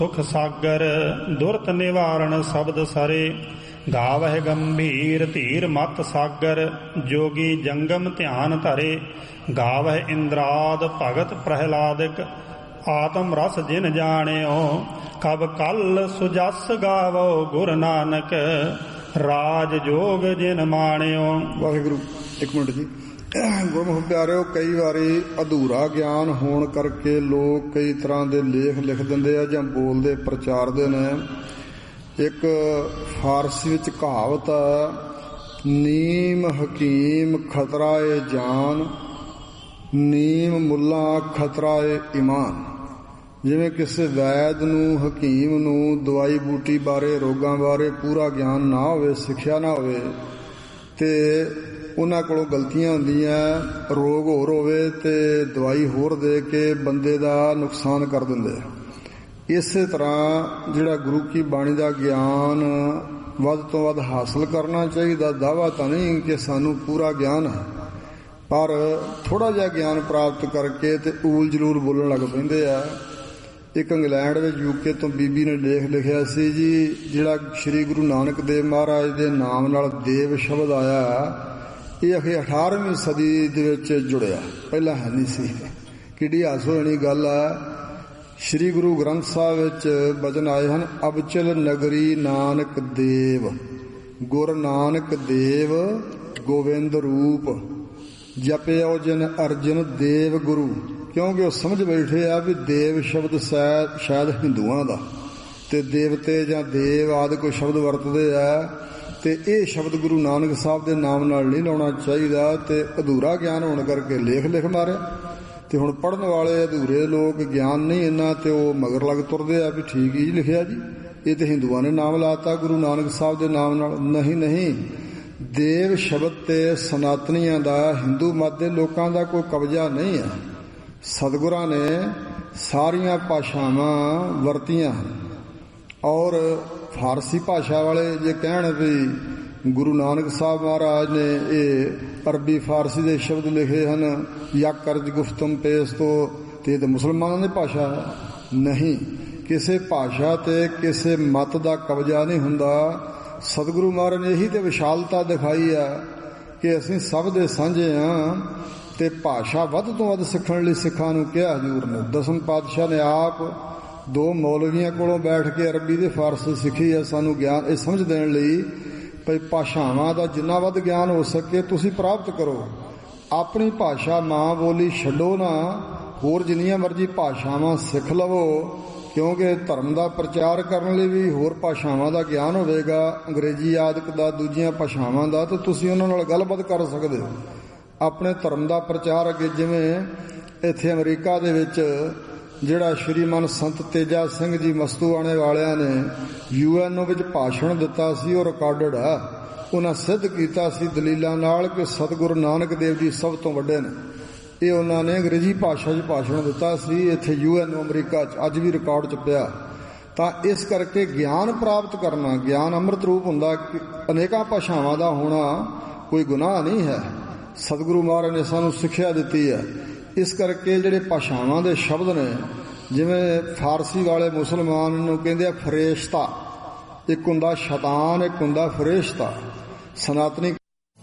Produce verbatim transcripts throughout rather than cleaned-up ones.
ਸੁਖ ਸਾਗਰ ਦੁਰਤ ਨਿਵਾਰਨ ਸ਼ਬਦ ਸਾਰੇ, ਗਾਵਹਿ ਗੰਭੀਰ ਧੀਰ ਮਤ ਸਾਗਰ, ਜੋਗੀ ਜੰਗਮ ਧਿਆਨ ਧਰੇ, ਗਾਵਹਿ ਇੰਦਰਾਦ ਭਗਤ ਪ੍ਰਹਿਲਾਦਿਕ, ਆਤਮ ਰਸ ਜਿਨ ਜਾਣਿਓ, ਕਬ ਕਲ ਸੁਜਸ ਗਾਵੋ ਗੁਰ ਨਾਨਕ, ਰਾਜ ਜੋਗ ਜਿਨ ਮਾਣਿਓ। ਵਾਹਿਗੁਰੂ। ਇੱਕ ਮਿੰਟ ਜੀ। ਗੁਰਮੁਖ ਪਿਆਰਿਓ, ਕਈ ਵਾਰੀ ਅਧੂਰਾ ਗਿਆਨ ਹੋਣ ਕਰਕੇ ਲੋਕ ਕਈ ਤਰ੍ਹਾਂ ਦੇ ਲੇਖ ਲਿਖ ਦਿੰਦੇ ਆ ਜਾਂ ਬੋਲਦੇ ਪ੍ਰਚਾਰਦੇ ਨੇ। ਇੱਕ ਫਾਰਸੀ ਵਿੱਚ ਕਹਾਵਤ ਹੈ, ਨੀਮ ਹਕੀਮ ਖਤਰਾ ਏ ਜਾਨ, ਨੀਮ ਮੁੱਲਾ ਖਤਰਾ ਏ ਈਮਾਨ। ਜਿਵੇਂ ਕਿਸੇ ਵੈਦ ਨੂੰ, ਹਕੀਮ ਨੂੰ ਦਵਾਈ ਬੂਟੀ ਬਾਰੇ, ਰੋਗਾਂ ਬਾਰੇ ਪੂਰਾ ਗਿਆਨ ਨਾ ਹੋਵੇ, ਸਿੱਖਿਆ ਨਾ ਹੋਵੇ, ਤੇ ਉਹਨਾਂ ਕੋਲੋਂ ਗਲਤੀਆਂ ਹੁੰਦੀਆਂ, ਰੋਗ ਹੋਰ ਹੋਵੇ ਤੇ ਦਵਾਈ ਹੋਰ ਦੇ ਕੇ ਬੰਦੇ ਦਾ ਨੁਕਸਾਨ ਕਰ ਦਿੰਦੇ। ਇਸੇ ਤਰ੍ਹਾਂ ਜਿਹੜਾ ਗੁਰੂ ਕੀ ਬਾਣੀ ਦਾ ਗਿਆਨ ਵੱਧ ਤੋਂ ਵੱਧ ਹਾਸਲ ਕਰਨਾ ਚਾਹੀਦਾ। ਦਾਅਵਾ ਤਾਂ ਨਹੀਂ ਕਿ ਸਾਨੂੰ ਪੂਰਾ ਗਿਆਨ ਹੈ, ਪਰ ਥੋੜ੍ਹਾ ਜਿਹਾ ਗਿਆਨ ਪ੍ਰਾਪਤ ਕਰਕੇ ਤੇ ਊਲ ਜਲੂਲ ਬੋਲਣ ਲੱਗ ਪੈਂਦੇ ਆ। ਇੱਕ ਇੰਗਲੈਂਡ ਵਿੱਚ ਯੂਕੇ ਤੋਂ ਬੀਬੀ ਨੇ ਲੇਖ ਲਿਖਿਆ ਸੀ ਜੀ, ਜਿਹੜਾ ਸ਼੍ਰੀ ਗੁਰੂ ਨਾਨਕ ਦੇਵ ਮਹਾਰਾਜ ਦੇ ਨਾਮ ਨਾਲ ਦੇਵ ਸ਼ਬਦ ਆਇਆ, ਇਹ ਅਖੇ ਅਠਾਰਵੀਂ ਸਦੀ ਦੇ ਵਿੱਚ ਜੁੜਿਆ, ਪਹਿਲਾਂ ਹੈ ਨਹੀਂ ਸੀ। ਕਿੱਡੀ ਹਾਸੋ ਵਾਲੀ ਗੱਲ ਆ। ਸ਼੍ਰੀ ਗੁਰੂ ਗ੍ਰੰਥ ਸਾਹਿਬ ਵਿੱਚ ਬਚਨ ਆਏ ਹਨ, ਅਬਚਲ ਨਗਰੀ ਨਾਨਕ ਦੇਵ, ਗੁਰ ਨਾਨਕ ਦੇਵ ਗੋਬਿੰਦ ਰੂਪ, ਜਪਿਓ ਜਿਨ ਅਰਜਨ ਦੇਵ ਗੁਰੂ। ਕਿਉਂਕਿ ਉਹ ਸਮਝ ਬੈਠੇ ਆ ਵੀ ਦੇਵ ਸ਼ਬਦ ਸ਼ਾਇਦ ਸ਼ਾਇਦ ਹਿੰਦੂਆਂ ਦਾ, ਤੇ ਦੇਵਤੇ ਜਾਂ ਦੇਵ ਆਦਿ ਕੋਈ ਸ਼ਬਦ ਵਰਤਦੇ ਆ, ਤੇ ਇਹ ਸ਼ਬਦ ਗੁਰੂ ਨਾਨਕ ਸਾਹਿਬ ਦੇ ਨਾਮ ਨਾਲ ਨਹੀਂ ਲਾਉਣਾ ਚਾਹੀਦਾ। ਤੇ ਅਧੂਰਾ ਗਿਆਨ ਹੋਣ ਕਰਕੇ ਲੇਖ ਲਿਖ ਮਾਰਿਆ, ਤੇ ਹੁਣ ਪੜ੍ਹਨ ਵਾਲੇ ਅਧੂਰੇ ਲੋਕ, ਗਿਆਨ ਨਹੀਂ ਇੰਨਾ, ਤੇ ਉਹ ਮਗਰ ਲੱਗ ਤੁਰਦੇ ਆ ਵੀ ਠੀਕ ਹੀ ਲਿਖਿਆ ਜੀ, ਇਹ ਤੇ ਹਿੰਦੂਆਂ ਨੇ ਨਾਮ ਲਾਤਾ ਗੁਰੂ ਨਾਨਕ ਸਾਹਿਬ ਦੇ ਨਾਮ ਨਾਲ। ਨਹੀਂ ਨਹੀਂ, ਦੇਵ ਸ਼ਬਦ ਤੇ ਸਨਾਤਨੀਆਂ ਦਾ, ਹਿੰਦੂ ਮਤ ਦੇ ਲੋਕਾਂ ਦਾ ਕੋਈ ਕਬਜ਼ਾ ਨਹੀਂ ਹੈ। ਸਤਿਗੁਰਾਂ ਨੇ ਸਾਰੀਆਂ ਭਾਸ਼ਾਵਾਂ ਵਰਤੀਆਂ, ਔਰ ਫਾਰਸੀ ਭਾਸ਼ਾ ਵਾਲੇ ਜੇ ਕਹਿਣ ਵੀ ਗੁਰੂ ਨਾਨਕ ਸਾਹਿਬ ਮਹਾਰਾਜ ਨੇ ਇਹ ਅਰਬੀ ਫਾਰਸੀ ਦੇ ਸ਼ਬਦ ਲਿਖੇ ਹਨ, ਯਾ ਕਰਜ ਗੁਫਤਮ ਪੇਸ ਤੋਂ, ਤੇ ਇਹ ਤਾਂ ਮੁਸਲਮਾਨਾਂ ਦੀ ਭਾਸ਼ਾ ਹੈ। ਨਹੀਂ, ਕਿਸੇ ਭਾਸ਼ਾ ਤੇ ਕਿਸੇ ਮਤ ਦਾ ਕਬਜ਼ਾ ਨਹੀਂ ਹੁੰਦਾ। ਸਤਿਗੁਰੂ ਮਹਾਰਾਜ ਨੇ ਇਹੀ ਤੇ ਵਿਸ਼ਾਲਤਾ ਦਿਖਾਈ ਆ ਕਿ ਅਸੀਂ ਸਭ ਦੇ ਸਾਂਝੇ ਹਾਂ, ਤੇ ਭਾਸ਼ਾ ਵੱਧ ਤੋਂ ਵੱਧ ਸਿੱਖਣ ਲਈ ਸਿੱਖਾਂ ਨੂੰ ਕਿਹਾ ਹਜ਼ੂਰ ਨੇ। ਦਸਮ ਪਾਤਸ਼ਾਹ ਨੇ ਆਪ ਦੋ ਮੌਲਵੀਆਂ ਕੋਲੋਂ ਬੈਠ ਕੇ ਅਰਬੀ ਤੇ ਫਾਰਸੀ ਸਿੱਖੀ ਹੈ, ਸਾਨੂੰ ਗਿਆਨ ਇਹ ਸਮਝ ਦੇਣ ਲਈ ਭਈ ਭਾਸ਼ਾਵਾਂ ਦਾ ਜਿੰਨਾ ਵੱਧ ਗਿਆਨ ਹੋ ਸਕੇ ਤੁਸੀਂ ਪ੍ਰਾਪਤ ਕਰੋ। ਆਪਣੀ ਭਾਸ਼ਾ ਮਾਂ ਬੋਲੀ ਛੱਡੋ ਨਾ, ਹੋਰ ਜਿੰਨੀਆਂ ਮਰਜ਼ੀ ਭਾਸ਼ਾਵਾਂ ਸਿੱਖ ਲਵੋ, ਕਿਉਂਕਿ ਧਰਮ ਦਾ ਪ੍ਰਚਾਰ ਕਰਨ ਲਈ ਵੀ ਹੋਰ ਭਾਸ਼ਾਵਾਂ ਦਾ ਗਿਆਨ ਹੋਵੇਗਾ, ਅੰਗਰੇਜ਼ੀ ਆਦਿਕ ਦਾ, ਦੂਜੀਆਂ ਭਾਸ਼ਾਵਾਂ ਦਾ, ਤਾਂ ਤੁਸੀਂ ਉਹਨਾਂ ਨਾਲ ਗੱਲਬਾਤ ਕਰ ਸਕਦੇ ਹੋ। ਆਪਣੇ ਧਰਮ ਦਾ ਪ੍ਰਚਾਰ ਅੱਗੇ, ਜਿਵੇਂ ਇੱਥੇ ਅਮਰੀਕਾ ਦੇ ਵਿੱਚ ਜਿਹੜਾ ਸ਼੍ਰੀਮਾਨ ਸੰਤ ਤੇਜਾ ਸਿੰਘ ਜੀ ਮਸਤੂਆਣੇ ਵਾਲਿਆਂ ਨੇ ਯੂ ਐਨ ਓ ਵਿੱਚ ਭਾਸ਼ਣ ਦਿੱਤਾ ਸੀ, ਉਹ ਰਿਕਾਰਡਡ ਆ। ਉਹਨਾਂ ਸਿੱਧ ਕੀਤਾ ਸੀ ਦਲੀਲਾਂ ਨਾਲ ਕਿ ਸਤਿਗੁਰੂ ਨਾਨਕ ਦੇਵ ਜੀ ਸਭ ਤੋਂ ਵੱਡੇ ਨੇ। ਇਹ ਉਹਨਾਂ ਨੇ ਅੰਗਰੇਜ਼ੀ ਭਾਸ਼ਾ 'ਚ ਭਾਸ਼ਣ ਦਿੱਤਾ ਸੀ ਇੱਥੇ ਯੂ ਐਨ ਓ ਅਮਰੀਕਾ 'ਚ, ਅੱਜ ਵੀ ਰਿਕਾਰਡ 'ਚ ਪਿਆ। ਤਾਂ ਇਸ ਕਰਕੇ ਗਿਆਨ ਪ੍ਰਾਪਤ ਕਰਨਾ, ਗਿਆਨ ਅੰਮ੍ਰਿਤ ਰੂਪ ਹੁੰਦਾ। ਅਨੇਕਾਂ ਭਾਸ਼ਾਵਾਂ ਦਾ ਹੋਣਾ ਕੋਈ ਗੁਨਾਹ ਨਹੀਂ ਹੈ, ਸਤਿਗੁਰੂ ਮਹਾਰਾਜ ਨੇ ਸਾਨੂੰ ਸਿੱਖਿਆ ਦਿੱਤੀ ਹੈ। ਇਸ ਕਰਕੇ ਜਿਹੜੇ ਭਾਸ਼ਾਵਾਂ ਦੇ ਸ਼ਬਦ ਨੇ, ਜਿਵੇਂ ਫਾਰਸੀ ਵਾਲੇ ਮੁਸਲਮਾਨ ਨੂੰ ਕਹਿੰਦੇ ਆ ਫਰੇਸ਼ਤਾ, ਇੱਕ ਹੁੰਦਾ ਸ਼ੈਤਾਨ, ਇੱਕ ਹੁੰਦਾ ਫਰੇਸ਼ਤਾ। ਸਨਾਤਨੀ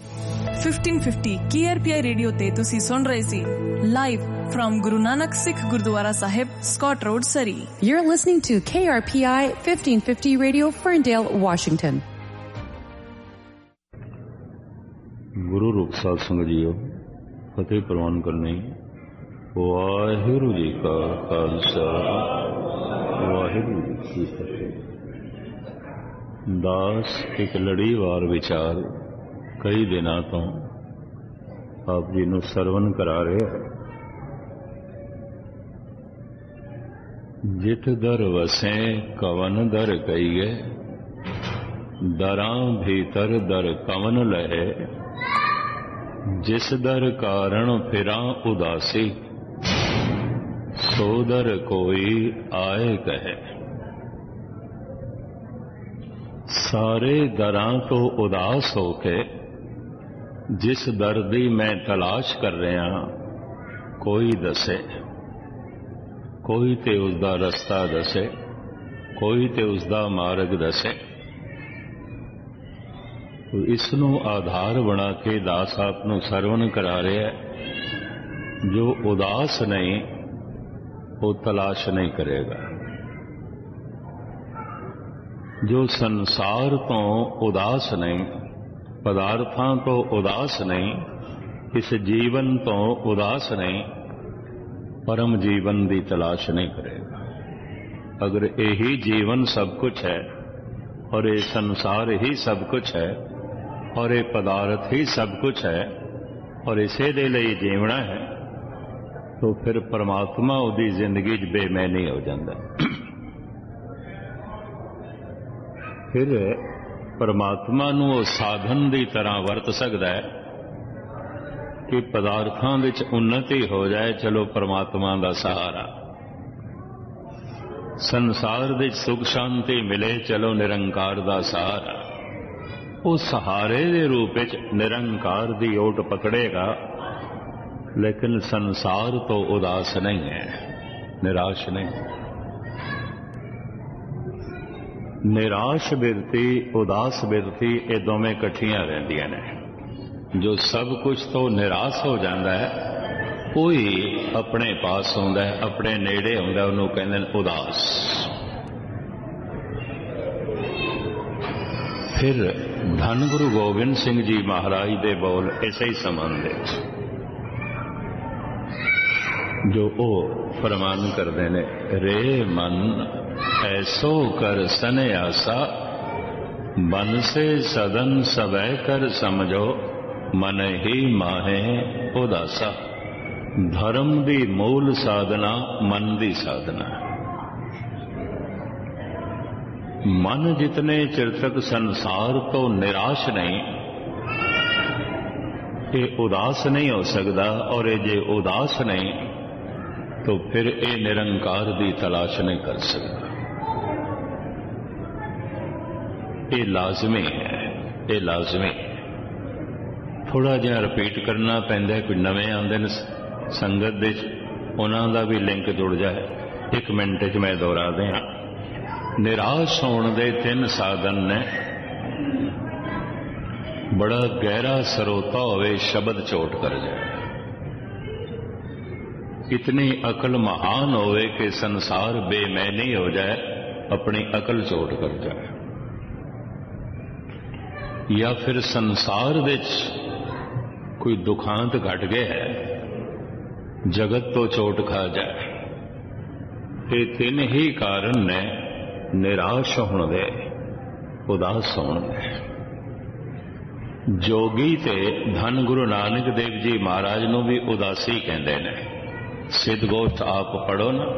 fifteen fifty K R P ਆਈ ਰੇਡੀਓ ਤੇ ਤੁਸੀਂ ਸੁਣ ਰਹੇ ਸੀ live firm Guru Nanak Sikh Gurdwara Sahib, Scott road, Surrey. You're listening to K R P I fifteen fifty Radio, Ferndale, Washington. ਗੁਰੂ ਰੂਪ ਸਾਧ ਸੰਗਤ ਜੀਓ, ਫਤਿਹ ਪ੍ਰਵਾਨ ਕਰਨੀ। ਵਾਹਿਗੁਰੂ ਜੀ ਕਾ ਖਾਲਸਾ, ਵਾਹਿਗੁਰੂ ਜੀ ਕੀ ਫਤਿਹ। ਦਾਸ ਇੱਕ ਲੜੀਵਾਰ ਵਿਚਾਰ ਕਈ ਦਿਨਾਂ ਤੋਂ ਆਪ ਜੀ ਨੂੰ ਸਰਵਨ ਕਰਾ ਰਿਹਾ। ਜਿਤ ਦਰ ਵਸੈ ਕਵਨ ਦਰ ਕਈਏ, ਦਰਾਂ ਭੀਤਰ ਦਰ ਕਵਨ ਲਹੈ, ਜਿਸ ਦਰ ਕਾਰਣ ਫਿਰਾਂ ਉਦਾਸੀ, ਸੋ ਦਰ ਕੋਈ ਆਏ ਕਹੈ। ਸਾਰੇ ਦਰਾਂ ਤੋਂ ਉਦਾਸ ਹੋ ਕੇ ਜਿਸ ਦਰ ਦੀ ਮੈਂ ਤਲਾਸ਼ ਕਰ ਰਿਹਾ, ਕੋਈ ਦੱਸੇ, ਕੋਈ ਤੇ ਉਸਦਾ ਰਸਤਾ ਦੱਸੇ। कोई तो उसका मार्ग दसे। तो इसनों आधार बना के दास आप नूं सरवण करा रहा है। जो उदास नहीं वो तलाश नहीं करेगा। जो संसार तो उदास नहीं, पदार्थां तो उदास नहीं, इस जीवन तो उदास नहीं, परम जीवन की तलाश नहीं करेगा। अगर यही जीवन सब कुछ है और ये संसार ही सब कुछ है और ये पदार्थ ही सब कुछ है और इसे दे लिए जीवना है, तो फिर परमात्मा उसकी जिंदगी बेमैनी हो जाता है। फिर परमात्मा नूं वो साधन की तरह वरत सकता है कि पदार्थां विच उन्नति हो जाए, चलो परमात्मा का सहारा। संसार विच सुख शांति मिले, चलो निरंकार का सहारा। वो सहारे के रूप विच निरंकार की ओट पकड़ेगा, लेकिन संसार तो उदास नहीं है, निराश नहीं। निराश बिरती उदास बिरती ये दोवें कट्ठियां रहिंदियां ने। जो सब कुछ तो निराश हो जाता है, कोई अपने पास आउंदा है, अपने नेड़े आउंदा, उन्होंने कहते हैं उदास। फिर धन गुरु गोबिंद सिंह जी महाराज दे बोल इसे ही संबंध जो वो फरमान करते ने, रे मन ऐसो कर सन्यासा, बन से सदन सवै कर समझो, मन ही माहे उदासा। धर्म दी मूल साधना मन दी साधना। मन जितने चिर तक संसार तो निराश नहीं, ये उदास नहीं हो सकता, और ये जे उदास नहीं तो फिर ये निरंकार की तलाश नहीं कर सकता। ये लाजमी है, ये लाजमी। थोड़ा जिहा रिपीट करना पैंदा है, कोई नवे आंदे ने संगत दे, उन्हां दा भी लिंक जुड़ जाए। एक मिनट च मैं दोहरा दियां। निराश होने दे तीन साधन ने। बड़ा गहरा सरोता होवे, शब्द चोट कर जाए। इतनी अकल महान होवे कि संसार बेमैनी हो जाए, अपनी अकल चोट कर जाए। या फिर संसार विच कोई दुखांत घट गया है, जगत तो चोट खा जाए। ये तीन ही कारण ने निराश होने दे, उदास होने दे। जोगी ते धन गुरु नानक देव जी महाराज नूं भी उदासी कहते हैं। सिद्ध गोष्ठ आप पढ़ो ना।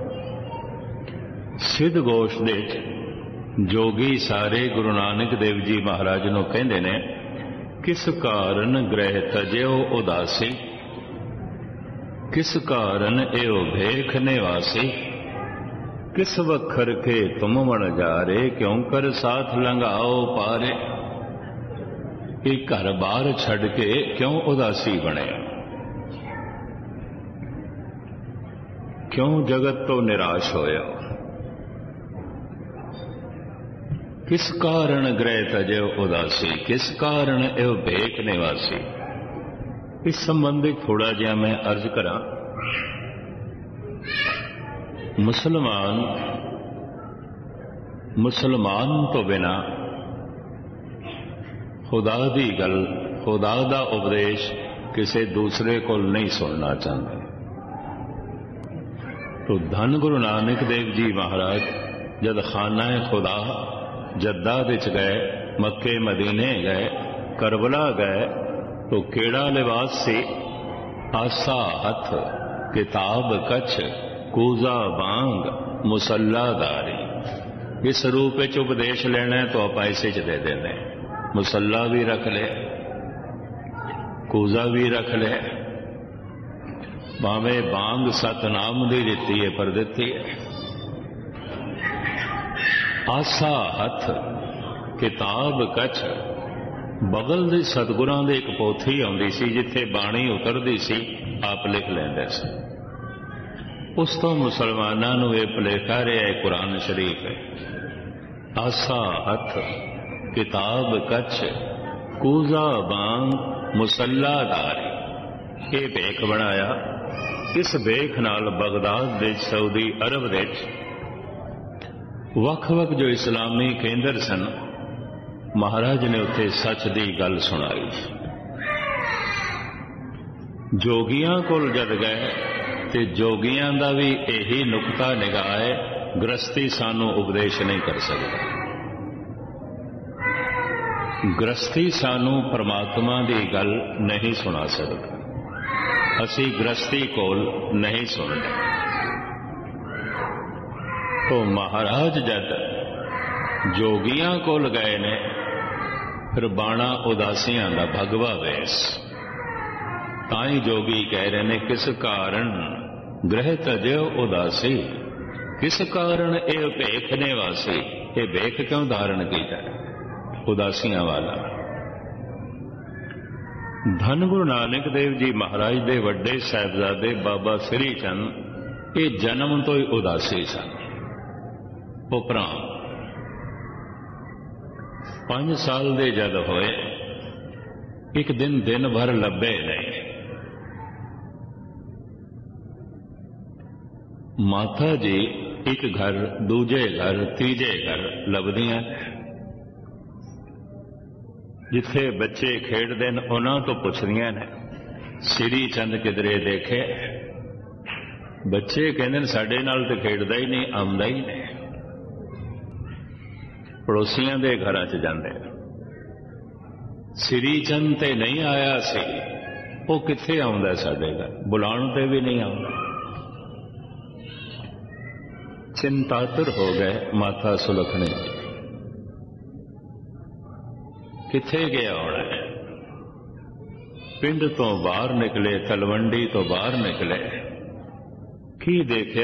सिद्ध गोष्ठ दे जोगी सारे गुरु नानक देव जी महाराज नूं कहते ने, किस कारण ग्रह तजो उदासी, किस कारण एओ भेख निवासी, किस वखर के तुम मन जारे, क्यों कर साथ लंघाओ पारे। एक घर बार छड़ के क्यों उदासी बने, क्यों जगत तो निराश होया। किस कारण ग्रह तजो उदासी, किस कारण एव भेख निवासी। इस संबंधी थोड़ा जिहा मैं अर्ज करा। मुसलमान मुसलमान तो बिना खुदा दी गल, खुदा दा उपदेश किसी दूसरे को नहीं सुनना चाहते। तो धन गुरु नानक देव जी महाराज जद खाना खुदा जद्दा विच गए, मक्के मदीने गए, करबला गए, तो केड़ा लिबास सी, आसा हथ, किताब कछ, कूजा बांग, मुसल्लादारी। इस रूप में उपदेश लेना है तो आप ऐसे च दे देने। मुसल्ला भी रख ले, कूजा भी रख ले, भावे बांग सतनाम दी दिती है पर दिती है। आसा हथ, किताब कछ, बगल दे सतगुरां दे एक पोथी आउंदी सी, जिथे बाणी उतरदी सी, आप लिख लैंदे सी। ਉਸ ਤੋਂ ਮੁਸਲਮਾਨਾਂ ਨੂੰ ਇਹ ਭੁਲੇਖਾ ਰਿਹਾ ਹੈ ਕੁਰਾਨ ਸ਼ਰੀਫ ਹੈ। ਆਸਾ ਹੱਥ ਕਿਤਾਬ ਕੱਛ ਕੂਜ਼ਾ ਬਾਂਗ ਮੁਸੱਲਾਦਾਰ, ਇਹ ਭੇਖ ਬਣਾਇਆ। ਇਸ ਭੇਖ ਨਾਲ ਬਗਦਾਦ ਦੇ ਸਾਊਦੀ ਅਰਬ ਵਿੱਚ ਵੱਖ-ਵੱਖ ਜੋ ਇਸਲਾਮੀ ਕੇਂਦਰ ਸਨ, ਮਹਾਰਾਜ ਨੇ ਉੱਥੇ ਸੱਚ ਦੀ ਗੱਲ ਸੁਣਾਈ। ਜੋਗੀਆਂ ਕੋਲ ਜਦ ਗਏ ਤੇ ਜੋਗੀਆਂ ਦਾ ਵੀ ਇਹੀ ਨੁਕਤਾ ਨਿਗਾਹ ਹੈ, ਗ੍ਰਸਤੀ ਸਾਨੂੰ ਉਪਦੇਸ਼ ਨਹੀਂ ਕਰ ਸਕਦਾ। ਗ੍ਰਸਤੀ ਸਾਨੂੰ ਪਰਮਾਤਮਾ ਦੀ ਗੱਲ ਨਹੀਂ ਸੁਣਾ ਸਕਦਾ, ਅਸੀਂ ਗ੍ਰਸਤੀ ਕੋਲ ਨਹੀਂ ਸੁਣਦੇ। तो महाराज जद जोगियां कोल गए ने, फिर बाणा उदासियां दा भगवा वेस, ताई जोगी कह रहे ने किस कारण ग्रह तजो उदासी, किस कारण ये भेखने वासी, ये भेख क्यों धारण किया उदासियां वाला। धन गुरु नानक देव जी महाराज दे वड्डे साहिबजादे बाबा श्री चंद ये जन्म तो ही उदासी सन। उपरां पांच साल दे जद होए, एक दिन दिन भर लभे नहीं। माता जी एक घर दूजे घर तीजे घर लभदियां, जिथे बच्चे खेडदे ने उन्हां तो पुछदियां ने श्री चंद किधरे देखे। बच्चे कहंदे ने साडे नाल ते खेडदा ही नहीं, आउंदा ही नहीं। पड़ोसियां दे घरां च जांदे, श्री चंद ते नहीं आया सी, वो कित्थे आउंदा साडे घर, बुलाउण ते भी नहीं आउंदा। चिंतातुर हो गए माता सुलखनी, कित्थे गया होना है। पिंड तो बाहर निकले, तलवंडी तो बाहर निकले, की देखे